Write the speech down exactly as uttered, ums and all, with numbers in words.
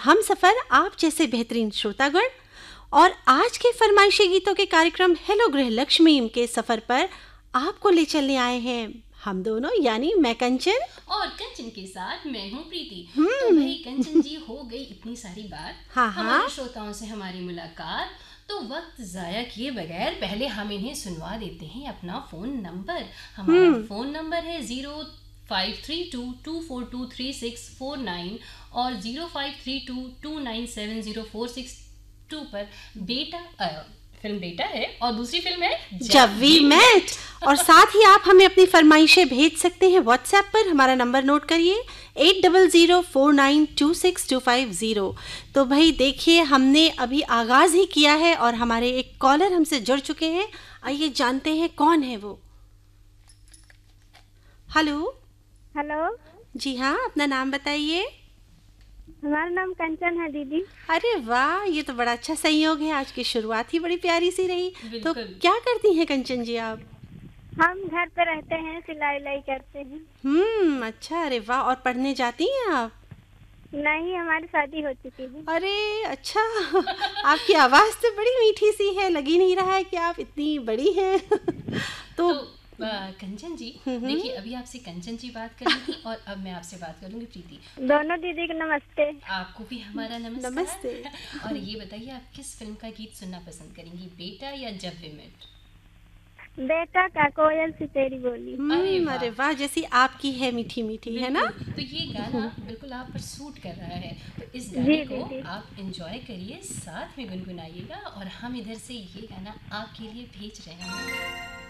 हम सफ़र आप जैसे बेहतरीन श्रोतागण। और आज के फरमाइशी गीतों के कार्यक्रम हेलो गृहलक्ष्मी के सफ़र पर आपको ले चलने आए हैं हम दोनों, यानी मैं कंचन और कंचन के साथ मैं हूँ प्रीति। तो भाई कंचन जी, हो गई इतनी सारी बात, हाँ हमारे हाँ श्रोताओं से हमारी मुलाकात, तो वक्त ज़ाया किए बगैर पहले हम इन्हें सुनवा देते हैं अपना फ़ोन नंबर। हमारा फ़ोन नंबर है zero five three to to four to three six four nine और zero five three to to nine seven zero four six to पर बेटा आ, फिल्म बेटा है और दूसरी फिल्म है जब वी मेट। और साथ ही आप हमें अपनी फरमाइशें भेज सकते हैं व्हाट्सएप पर। हमारा नंबर नोट करिए eight double zero four nine to six to five zero. तो भाई देखिए, हमने अभी आगाज़ ही किया है और हमारे एक कॉलर हमसे जुड़ चुके हैं। आइए जानते हैं कौन है वो। हेलो। हेलो, जी हाँ, अपना नाम बताइए। हमारा नाम कंचन है दीदी। अरे वाह, ये तो बड़ा अच्छा संयोग है। आज की शुरुआत ही बड़ी प्यारी सी रही। तो बिल्कुल। क्या करती हैं कंचन जी आप? हम घर पे रहते हैं, सिलाई उलाई करते हैं। हम्म, अच्छा, अरे वाह। और पढ़ने जाती हैं आप? नहीं, हमारी शादी हो चुकी है। अरे अच्छा आपकी आवाज़ तो बड़ी मीठी सी है, लगी नहीं रहा है कि आप इतनी बड़ी हैं तो, तो आ, कंचन जी, देखिए अभी आपसे कंचन जी बात कर रही थी और अब मैं आपसे बात करूंगी प्रीति। दोनों दीदी को नमस्ते। आपको भी हमारा नमस्कार। नमस्ते। और ये बताइए, आप किस फिल्म का गीत सुनना पसंद करेंगी, बेटा या जब वी मेट? बेटा का कोयल सी तेरी बोली। अरे हम्म, वाह। अरे वाह, जैसी आपकी है मीठी मीठी, है ना? बिल्कुल। तो ये गाना बिल्कुल आप पर सूट कर रहा है, तो इस जी, गाने को दीदी। आप एंजॉय करिए, साथ में गुनगुनाइएगा और हम इधर से ये गाना आपके लिए भेज रहे हैं।